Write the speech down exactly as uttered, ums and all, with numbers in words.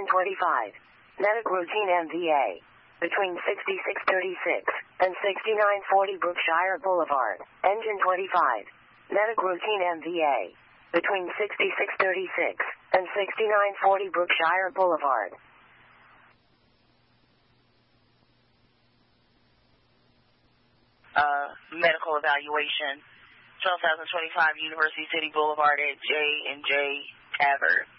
twenty-five. Medic routine M V A. Between sixty-six thirty-six and sixty-nine forty Brookshire Boulevard. Engine twenty-five. Medic routine M V A. Between sixty-six thirty-six and sixty-nine forty Brookshire Boulevard. Uh, medical evaluation. twelve thousand twenty-five University City Boulevard at J and J Tavern.